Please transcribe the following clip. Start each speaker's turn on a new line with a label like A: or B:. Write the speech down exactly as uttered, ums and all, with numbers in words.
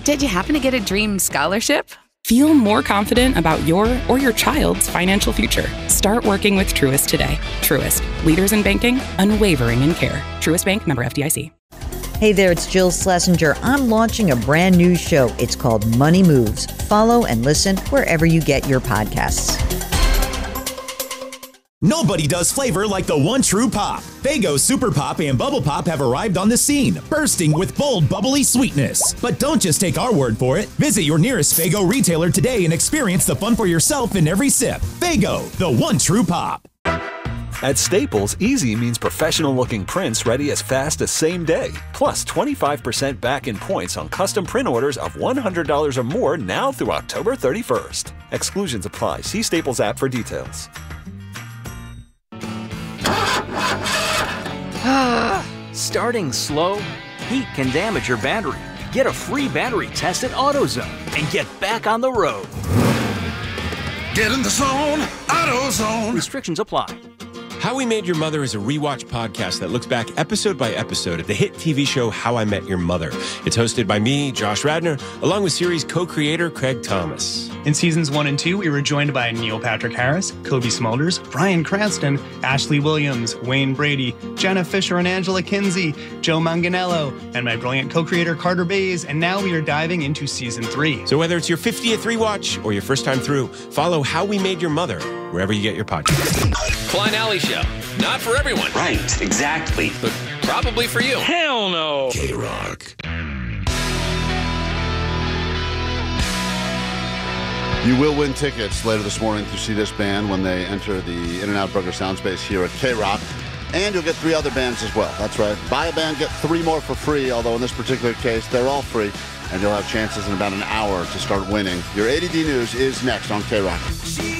A: Did you happen to get a dream scholarship?
B: Feel more confident about your or your child's financial future. Start working with Truist today. Truist, leaders in banking, unwavering in care. Truist Bank, member F D I C.
C: Hey there, it's Jill Schlesinger. I'm launching a brand new show. It's called Money Moves. Follow and listen wherever you get your podcasts.
D: Nobody does flavor like the one true pop. Faygo Super Pop and Bubble Pop have arrived on the scene, bursting with bold, bubbly sweetness. But don't just take our word for it. Visit your nearest Faygo retailer today and experience the fun for yourself in every sip. Faygo, the one true pop.
E: At Staples, easy means professional-looking prints ready as fast as same day. Plus, twenty-five percent back in points on custom print orders of one hundred dollars or more now through October thirty-first. Exclusions apply. See Staples app for details.
F: Starting slow, heat can damage your battery. Get a free battery test at AutoZone and get back on the road.
G: Get in the zone, AutoZone.
F: Restrictions apply.
H: How We Made Your Mother is a rewatch podcast that looks back episode by episode at the hit T V show How I Met Your Mother. It's hosted by me, Josh Radnor, along with series co-creator Craig Thomas.
I: In seasons one and two, we were joined by Neil Patrick Harris, Kobe Smulders, Bryan Cranston, Ashley Williams, Wayne Brady, Jenna Fisher and Angela Kinsey, Joe Manganiello, and my brilliant co-creator Carter Bays. And now we are diving into season three.
H: So whether it's your fiftieth rewatch or your first time through, follow How We Made Your Mother wherever you get your podcast.
J: Klein Alley Show. Not for everyone.
K: Right, exactly.
J: But probably for you.
K: Hell no.
G: K-Rock.
L: You will win tickets later this morning to see this band when they enter the In-N-Out Burger Soundspace here at K-Rock. And you'll get three other bands as well. That's right. Buy a band, get three more for free, although in this particular case, they're all free. And you'll have chances in about an hour to start winning. Your A D D News is next on K-Rock.